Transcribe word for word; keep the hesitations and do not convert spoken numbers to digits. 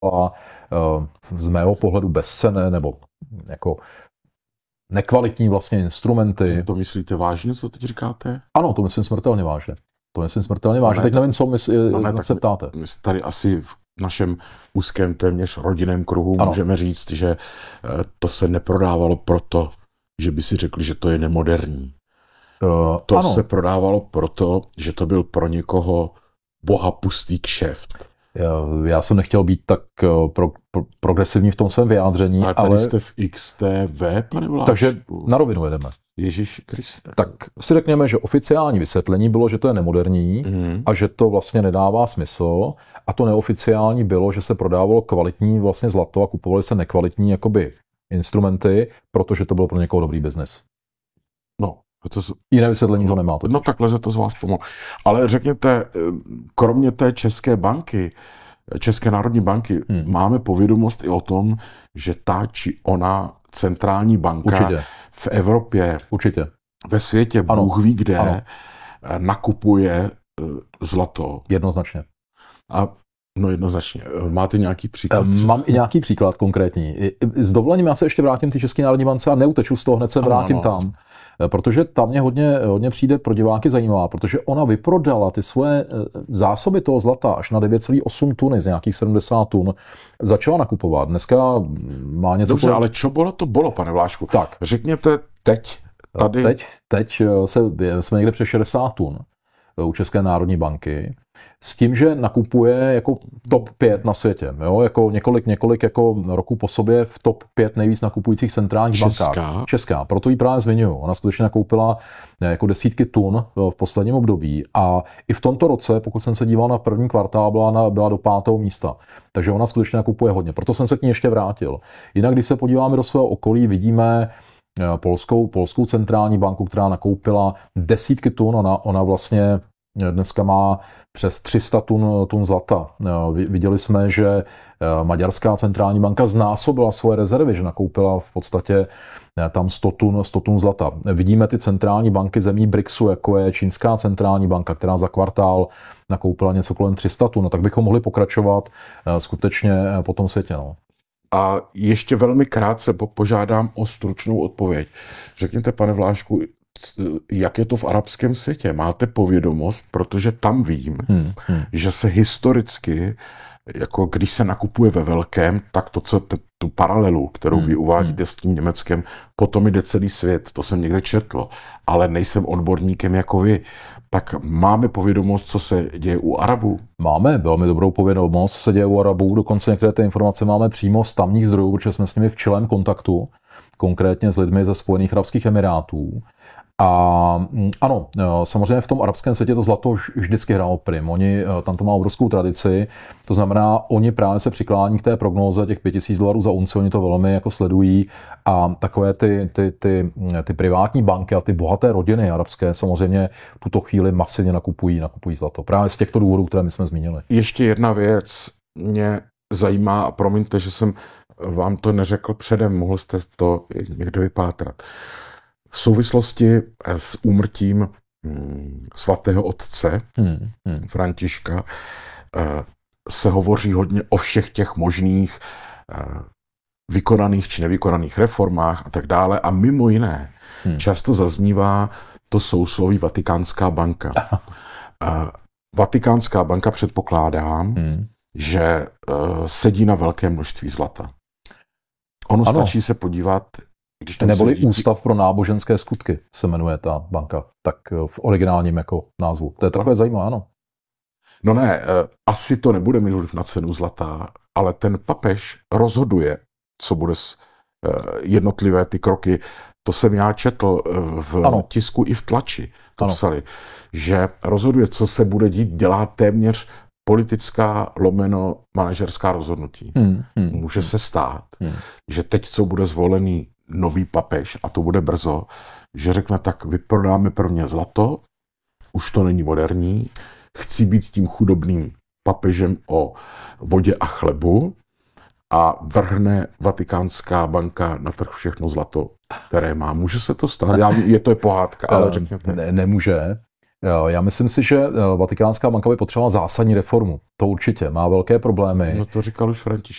z mého pohledu bezcenné nebo jako nekvalitní vlastně instrumenty. To myslíte vážně, co teď říkáte? Ano, to myslím smrtelně vážně. To myslím smrtelně vážně. No ne, teď nevím, co mysl, no ne, se ptáte. My, my tady asi v našem úzkém téměř rodinném kruhu ano. můžeme říct, že to se neprodávalo proto, že by si řekli, že to je nemoderní. Uh, to ano. se prodávalo proto, že to byl pro někoho bohapustý kšeft. Já, já jsem nechtěl být tak pro, pro, progresivní v tom svém vyjádření, ale... tady ale jste v X T V, pane Vlášku. Takže na rovinu jedeme. Ježíši Kriste. Tak si řekněme, že oficiální vysvětlení bylo, že to je nemoderní mm. a že to vlastně nedává smysl. A to neoficiální bylo, že se prodávalo kvalitní vlastně zlato a kupovaly se nekvalitní jakoby instrumenty, protože to byl pro někoho dobrý biznis. No. To z... Jiné vysvětlení to nemá. No tak leze to z vás pomoct. Ale řekněte, kromě té České banky, České národní banky, hmm. máme povědomost i o tom, že ta či ona centrální banka Určitě. v Evropě, Určitě. ve světě, ano. Bůh ví kde, ano. nakupuje zlato. Jednoznačně. A no jednoznačně. Máte nějaký příklad? Mám i nějaký příklad konkrétní. S dovolením já se ještě vrátím k České národní bance a neuteču z toho, hned se vrátím ano, ano. tam. Protože tam mě hodně, hodně přijde pro diváky zajímavá, protože ona vyprodala ty svoje zásoby toho zlata až na devět celá osm tuny z nějakých sedmdesát tun. Začala nakupovat. Dneska má něco... Dobře, po... ale čo bylo to bylo, pane Vlášku? Tak. Řekněte teď tady... Teď, teď se, jsme někde přes šedesát tun u České národní banky, s tím, že nakupuje jako top pět na světě. Jo? Jako několik, několik jako roků po sobě v top pět nejvíc nakupujících centrálních Česká. bankách. Česká. Proto ji právě zmiňuji. Ona skutečně nakoupila jako desítky tun v posledním období a i v tomto roce, pokud jsem se díval na první kvartál, byla, na, byla do pátého místa. Takže ona skutečně nakupuje hodně. Proto jsem se k ní ještě vrátil. Jinak, když se podíváme do svého okolí, vidíme polskou, polskou centrální banku, která nakoupila desítky tun. Ona, ona vlastně dneska má přes tři sta tun, tun zlata. Viděli jsme, že maďarská centrální banka znásobila svoje rezervy, že nakoupila v podstatě tam sto tun, sto tun zlata. Vidíme ty centrální banky zemí BRICSu, jako je čínská centrální banka, která za kvartál nakoupila něco kolem tři sta tun. No, tak bychom mohli pokračovat skutečně po tom světě. No. A ještě velmi krátce požádám o stručnou odpověď. Řekněte, pane Vlášku, jak je to v arabském světě? Máte povědomost, protože tam vím, hmm, hmm. že se historicky, jako když se nakupuje ve velkém, tak to, co te, tu paralelu, kterou hmm, vy uvádíte hmm. s tím Německem, potom jde celý svět. To jsem někde četl, ale nejsem odborníkem jako vy. Tak máme povědomost, co se děje u Arabů? Máme velmi dobrou povědomost, co se děje u Arabů. Dokonce některé ty informace máme přímo z tamních zdrojů, protože jsme s nimi v čilém kontaktu, konkrétně s lidmi ze Spojených arabských emirátů. A ano, samozřejmě v tom arabském světě to zlato vždycky hrálo prim. Oni, tam to má obrovskou tradici, to znamená, oni právě se přiklání k té prognóze těch pět tisíc dolarů za unci, oni to velmi jako sledují a takové ty, ty, ty, ty privátní banky a ty bohaté rodiny arabské samozřejmě v tuto chvíli masivně nakupují, nakupují zlato. Právě z těchto důvodů, které my jsme zmínili. Ještě jedna věc mě zajímá a promiňte, že jsem vám to neřekl předem, mohl jste to někdo vypátrat. V souvislosti s úmrtím hmm, svatého otce hmm, hmm. Františka eh, se hovoří hodně o všech těch možných eh, vykonaných či nevykonaných reformách a tak dále. A mimo jiné hmm. často zaznívá to sousloví Vatikánská banka. eh, Vatikánská banka, předpokládám, hmm. že eh, sedí na velké množství zlata. Ono ano. Stačí se podívat. Neboli sedí... Ústav pro náboženské skutky se jmenuje ta banka, tak v originálním jako názvu. To je takové zajímavé, ano. No ne, asi to nebude mít vliv na cenu zlata, ale ten papež rozhoduje, co bude jednotlivé ty kroky. To jsem já četl v ano. tisku i v tlači. To ano. psali, že rozhoduje, co se bude dít, dělá téměř politická lomeno manažerská rozhodnutí. Hmm, hmm, Může hmm. se stát, hmm. že teď, co bude zvolený nový papež, a to bude brzo, že řekne, tak vyprodáme prvně zlato, už to není moderní, chci být tím chudobným papežem o vodě a chlebu a vrhne Vatikánská banka na trh všechno zlato, které má. Může se to stát? Já, je to je pohádka, ale řekněte. Ne, nemůže. Já myslím si, že Vatikánská banka by potřebovala zásadní reformu. To určitě. Má velké problémy. No to říkal už František.